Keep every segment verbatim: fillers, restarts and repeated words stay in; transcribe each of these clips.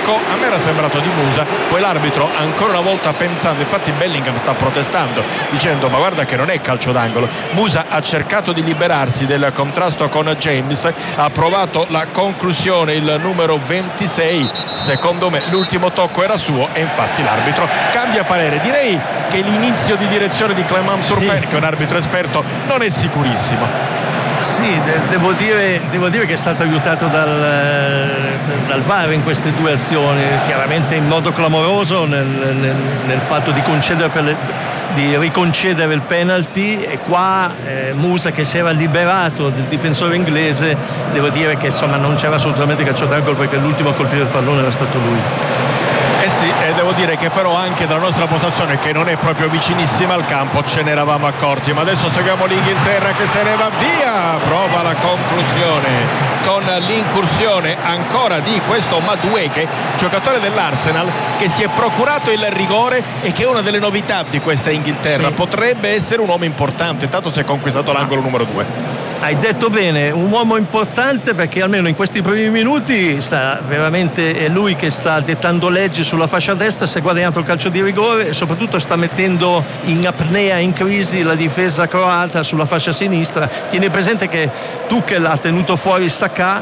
tocco a me era sembrato di Musa, poi l'arbitro ancora una volta pensando, infatti Bellingham sta protestando dicendo ma guarda che non è calcio d'angolo. Musa ha cercato di liberarsi del contrasto con James, ha provato la conclusione il numero ventisei, secondo me l'ultimo tocco era suo e infatti l'arbitro cambia parere. Direi che l'inizio di direzione di Clément Turpin, sì, che è un arbitro esperto, non è sicurissimo. Sì, de- devo, dire, devo dire che è stato aiutato dal, dal V A R in queste due azioni, chiaramente in modo clamoroso nel, nel, nel fatto di concedere per le, di riconcedere il penalty, e qua eh, Musa che si era liberato del difensore inglese, devo dire che insomma non c'era assolutamente calcio d'angolo perché l'ultimo a colpire il pallone era stato lui. Eh sì, e devo dire che però anche dalla nostra postazione, che non è proprio vicinissima al campo, ce ne eravamo accorti. Ma adesso seguiamo l'Inghilterra che se ne va via, prova la conclusione con l'incursione ancora di questo Madueke, giocatore dell'Arsenal, che si è procurato il rigore e che è una delle novità di questa Inghilterra. Sì. Potrebbe essere un uomo importante, tanto si è conquistato l'angolo numero due. Hai detto bene, un uomo importante perché almeno in questi primi minuti sta veramente, è lui che sta dettando leggi sulla fascia destra, si è guadagnato il calcio di rigore e soprattutto sta mettendo in apnea, in crisi la difesa croata sulla fascia sinistra. Tieni presente che Tuchel ha tenuto fuori Saka,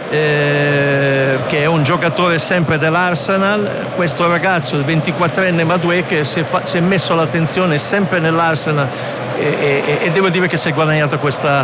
eh, che è un giocatore sempre dell'Arsenal. Questo ragazzo, il ventiquattrenne Madueke, si è, fa- si è messo l'attenzione sempre nell'Arsenal e, e, e devo dire che si è guadagnato questa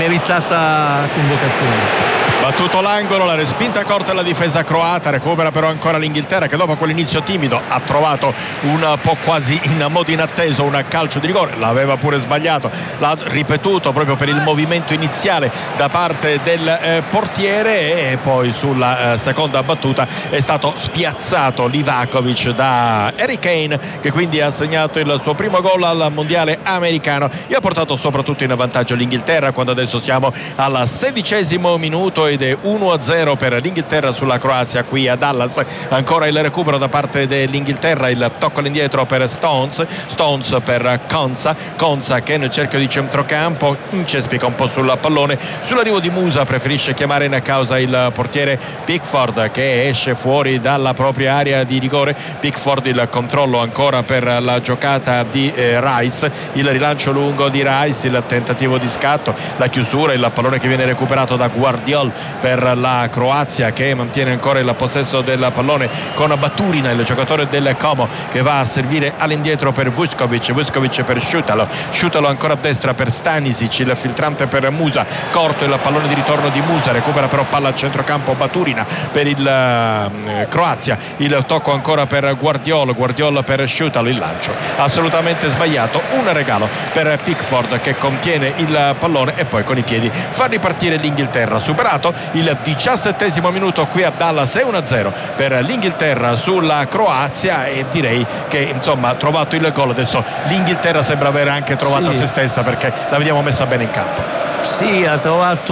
meritata convocazione. Battuto l'angolo, la respinta corta alla difesa croata, recupera però ancora l'Inghilterra che dopo quell'inizio timido ha trovato un po' quasi in modo inatteso un calcio di rigore, l'aveva pure sbagliato, l'ha ripetuto proprio per il movimento iniziale da parte del eh, portiere, e poi sulla eh, seconda battuta è stato spiazzato Livakovic da Harry Kane, che quindi ha segnato il suo primo gol al mondiale americano e ha portato soprattutto in vantaggio l'Inghilterra, quando adesso siamo al sedicesimo minuto ed è uno a zero per l'Inghilterra sulla Croazia qui a Dallas. Ancora il recupero da parte dell'Inghilterra, il tocco all'indietro per Stones, Stones per Konsa, Konsa che nel cerchio di centrocampo incespica un po' sul pallone, sull'arrivo di Musa preferisce chiamare in causa il portiere Pickford che esce fuori dalla propria area di rigore. Pickford, il controllo ancora per la giocata di eh, Rice, il rilancio lungo di Rice, il tentativo di scatto, la chiusura, il pallone che viene recuperato da Guardiol per la Croazia che mantiene ancora il possesso del pallone con Baturina, il giocatore del Como, che va a servire all'indietro per Vuskovic, Vuskovic per Šutalo, Šutalo ancora a destra per Stanisic, il filtrante per Musa, corto il pallone di ritorno di Musa, recupera però palla a centrocampo Baturina per il uh, Croazia, il tocco ancora per Guardiol, Guardiol per Šutalo, il lancio assolutamente sbagliato, un regalo per Pickford che contiene il pallone e poi con i piedi fa ripartire l'Inghilterra. Superato il diciassettesimo minuto qui a Dallas, è uno a zero per l'Inghilterra sulla Croazia e direi che insomma ha trovato il gol, adesso l'Inghilterra sembra avere anche trovato sì. se stessa, perché la vediamo messa bene in campo. Sì, ha trovato,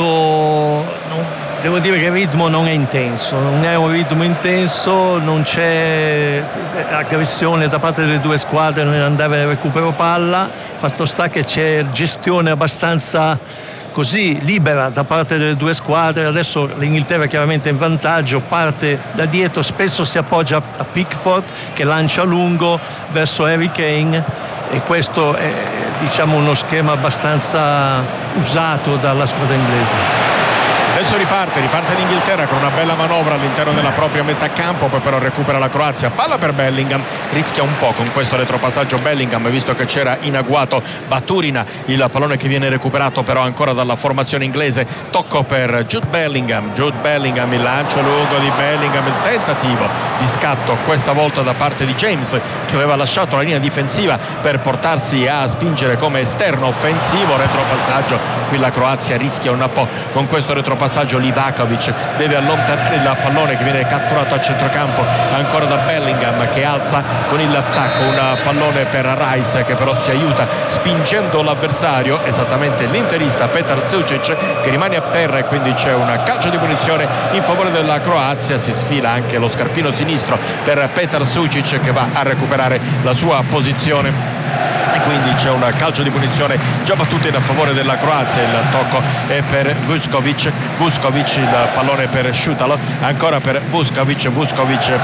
non, devo dire che il ritmo non è intenso, non è un ritmo intenso, non c'è aggressione da parte delle due squadre nell'andare al recupero palla, fatto sta che c'è gestione abbastanza così libera da parte delle due squadre. Adesso l'Inghilterra chiaramente in vantaggio, parte da dietro, spesso si appoggia a Pickford che lancia lungo verso Harry Kane e questo è diciamo uno schema abbastanza usato dalla squadra inglese. Adesso riparte, riparte l'Inghilterra con una bella manovra all'interno della propria metà campo, poi però recupera la Croazia, palla per Bellingham, rischia un po' con questo retropassaggio Bellingham, visto che c'era in agguato Baturina, il pallone che viene recuperato però ancora dalla formazione inglese, tocco per Jude Bellingham, Jude Bellingham, il lancio lungo di Bellingham, il tentativo di scatto questa volta da parte di James che aveva lasciato la linea difensiva per portarsi a spingere come esterno offensivo, retropassaggio, qui la Croazia rischia un po' con questo retropassaggio. Livakovic deve allontanare il pallone che viene catturato a centrocampo ancora da Bellingham che alza con il tacco un pallone per Rice che però si aiuta spingendo l'avversario, esattamente l'interista Petar Sucic, che rimane a terra e quindi c'è un calcio di punizione in favore della Croazia. Si sfila anche lo scarpino sinistro per Petar Sucic che va a recuperare la sua posizione e quindi c'è un calcio di punizione già battuto in favore della Croazia. Il tocco è per Vuskovic, Vuskovic, il pallone per Šutalo, ancora per Vuskovic, Vuskovic